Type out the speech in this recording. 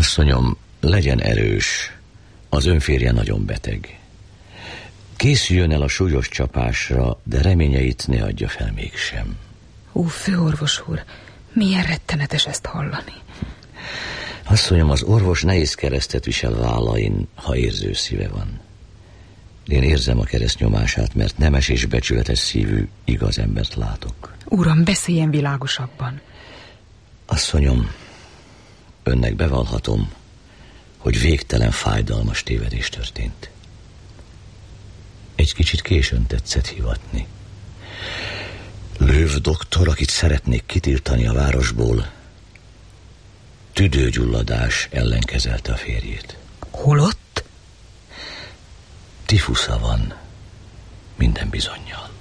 Asszonyom, legyen erős. Az ön férje nagyon beteg. Készüljön el a súlyos csapásra, de reményeit ne adja fel mégsem. Főorvos úr, milyen rettenetes ezt hallani. Asszonyom, az orvos nehéz keresztet visel vállain, ha érző szíve van. Én érzem a kereszt nyomását, mert nemes és becsületes szívű, igaz embert látok. Uram, beszéljen világosabban. Asszonyom, önnek bevallhatom, hogy végtelen fájdalmas tévedés történt. Egy kicsit későn tetszett hivatni. Löw doktor, akit szeretnék kitiltani a városból, tüdőgyulladás ellen kezelte a férjét. Holott? Tifusza van, minden bizonnyal.